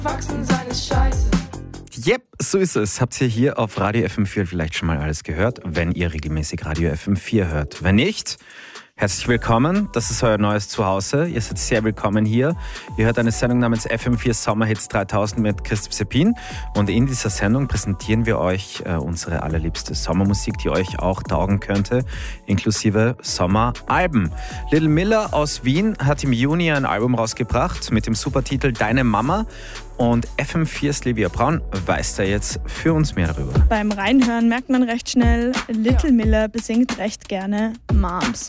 Wachsen sein ist scheiße. Yep, so ist es. Habt ihr hier auf Radio FM4 vielleicht schon mal alles gehört, wenn ihr regelmäßig Radio FM4 hört. Wenn nicht, herzlich willkommen. Das ist euer neues Zuhause. Ihr seid sehr willkommen hier. Ihr hört eine Sendung namens FM4 Sommerhits 3000 mit Christoph Seppin. Und in dieser Sendung präsentieren wir euch unsere allerliebste Sommermusik, die euch auch taugen könnte, inklusive Sommeralben. Little Miller aus Wien hat im Juni ein Album rausgebracht mit dem Supertitel Deine Mama. Und FM4's Livia Braun weiß da jetzt für uns mehr darüber. Beim Reinhören merkt man recht schnell, Little Miller besingt recht gerne Moms.